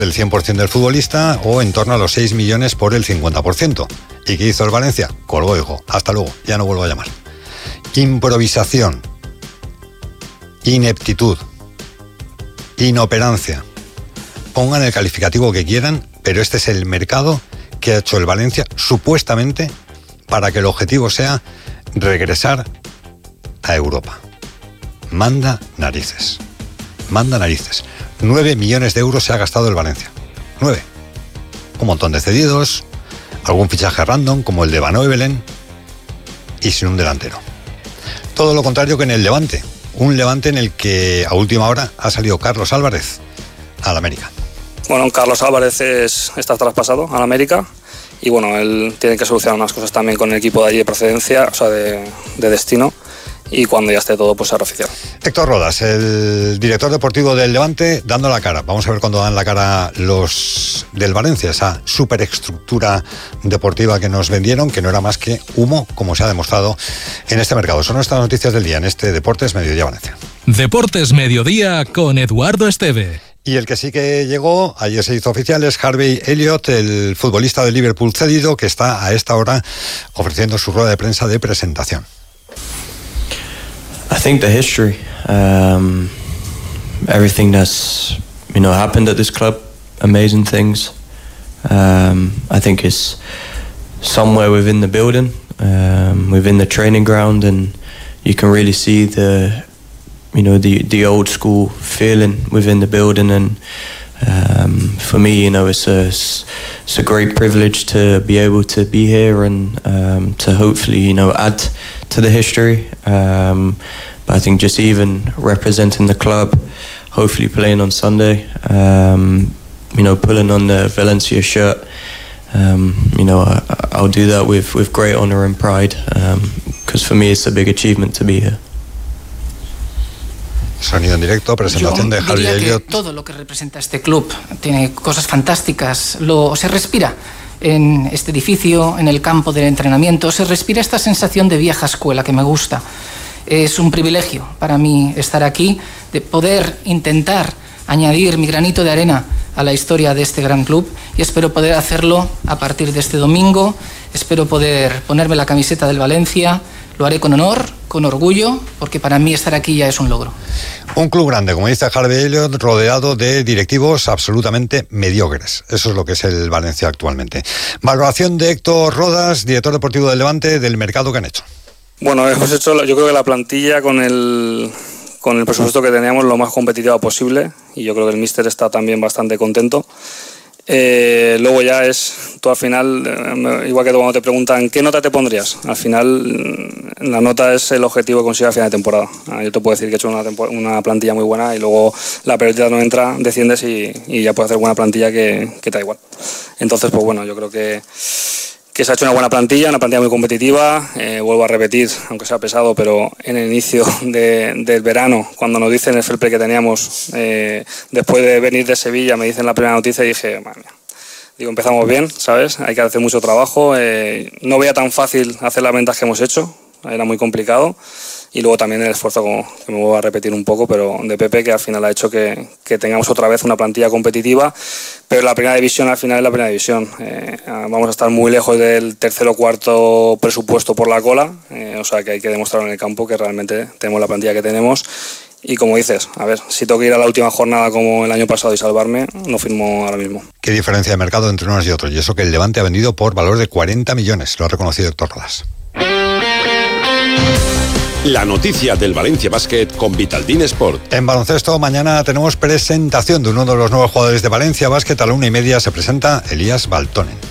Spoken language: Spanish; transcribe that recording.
del 100% del futbolista o en torno a los 6 millones por el 50%. ¿Y qué hizo el Valencia? Colgó y dijo, hasta luego, ya no vuelvo a llamar. Improvisación, ineptitud, inoperancia. Pongan el calificativo que quieran, pero este es el mercado que ha hecho el Valencia supuestamente para que el objetivo sea regresar a Europa. Manda narices. 9 millones de euros se ha gastado el Valencia. 9. Un montón de cedidos, algún fichaje random como el de Van Oevelen y sin un delantero. Todo lo contrario que en el Levante. Un Levante en el que a última hora ha salido Carlos Álvarez al América. Bueno, Carlos Álvarez está traspasado al América y bueno, él tiene que solucionar unas cosas también con el equipo de allí de procedencia, o sea, de destino. Y cuando ya esté todo, pues será oficial. Héctor Rodas, el director deportivo del Levante, dando la cara. Vamos a ver cuándo dan la cara los del Valencia, esa superestructura deportiva que nos vendieron, que no era más que humo, como se ha demostrado en este mercado. Son nuestras noticias del día en este Deportes Mediodía Valencia. Deportes Mediodía con Eduardo Esteve. Y el que sí que llegó, ayer se hizo oficial, es Harvey Elliott, el futbolista del Liverpool cedido, que está a esta hora ofreciendo su rueda de prensa de presentación. I think the history, everything that's happened at this club, amazing things. I think it's somewhere within the building, within the training ground, and you can really see the old school feeling within the building. And for me, it's a great privilege to be able to be here and to hopefully add to the history. But I think just even representing the club, hopefully playing on Sunday, pulling on the Valencia shirt, I'll do that with great honour and pride, because for me it's a big achievement to be here. Sonido en directo, presentación de Harvey Elliott. Todo lo que representa este club tiene cosas fantásticas, se respira en este edificio, en el campo del entrenamiento, se respira esta sensación de vieja escuela que me gusta. Es un privilegio para mí estar aquí, de poder intentar añadir mi granito de arena a la historia de este gran club, y espero poder hacerlo a partir de este domingo. Espero poder ponerme la camiseta del Valencia. Lo haré con honor, con orgullo, porque para mí estar aquí ya es un logro. Un club grande, como dice Harvey Elliott, rodeado de directivos absolutamente mediocres. Eso es lo que es el Valencia actualmente. Valoración de Héctor Rodas, director deportivo del Levante, del mercado que han hecho. Bueno, hemos hecho, yo creo que la plantilla con el presupuesto que teníamos lo más competitiva posible, y yo creo que el míster está también bastante contento. Luego ya es, tú al final, igual que cuando te preguntan ¿qué nota te pondrías? Al final la nota es el objetivo que consigue a final de temporada. Yo te puedo decir que he hecho una plantilla muy buena, y luego la pelota no entra, desciendes y ya puedes hacer buena plantilla que te da igual. Entonces, pues bueno, yo creo que se ha hecho una buena plantilla, una plantilla muy competitiva. Vuelvo a repetir, aunque sea pesado, pero en el inicio del verano, cuando nos dicen el fair play que teníamos, después de venir de Sevilla, me dicen la primera noticia y dije, madre mía, digo, empezamos bien, ¿sabes? Hay que hacer mucho trabajo. No veía tan fácil hacer las ventas que hemos hecho, era muy complicado. Y luego también el esfuerzo, que me vuelvo a repetir un poco, pero de Pepe, que al final ha hecho que tengamos otra vez una plantilla competitiva. Pero la primera división al final es la primera división. Vamos a estar muy lejos del tercer o cuarto presupuesto por la cola. O sea que hay que demostrar en el campo que realmente tenemos la plantilla que tenemos. Y como dices, a ver, si tengo que ir a la última jornada como el año pasado y salvarme, no firmo ahora mismo. ¿Qué diferencia de mercado entre unos y otros? Y eso que el Levante ha vendido por valor de 40 millones, lo ha reconocido Héctor Rodas. La noticia del Valencia Basket con Vitaldin Sport. En baloncesto, mañana tenemos presentación de uno de los nuevos jugadores de Valencia Basket. A la 1:30 se presenta Elías Baltonen.